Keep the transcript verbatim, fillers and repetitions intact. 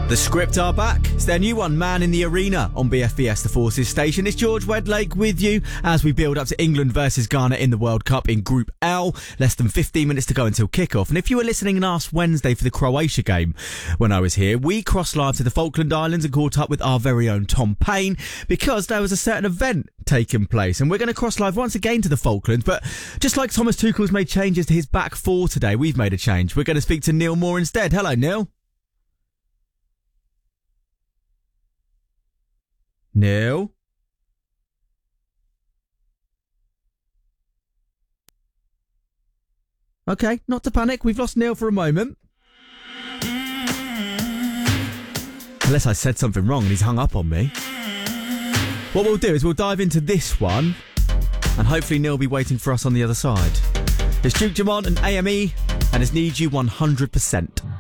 The Script are back. It's their new one, Man in the Arena, on B F B S The Forces station. It's George Wedlake with you as we build up to England versus Ghana in the World Cup in Group L. Less than fifteen minutes to go until kickoff. And if you were listening last Wednesday for the Croatia game when I was here, we crossed live to the Falkland Islands and caught up with our very own Tom Payne because there was a certain event taking place. And we're going to cross live once again to the Falklands. But just like Thomas Tuchel's made changes to his back four today, we've made a change. We're going to speak to Neil Moore instead. Hello, Neil. Neil? Okay, not to panic. We've lost Neil for a moment. Unless I said something wrong and he's hung up on me. What we'll do is we'll dive into this one and hopefully Neil will be waiting for us on the other side. It's Duke Dumont and A M E and it's Need You one hundred percent.